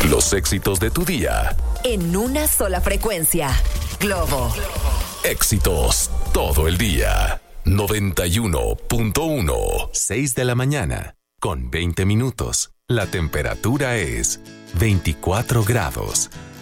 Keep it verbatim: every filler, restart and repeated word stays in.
Los éxitos de tu día. En una sola frecuencia. Globo. Éxitos todo el día. noventa y uno punto uno. seis de la mañana, con veinte minutos. La temperatura es veinticuatro grados.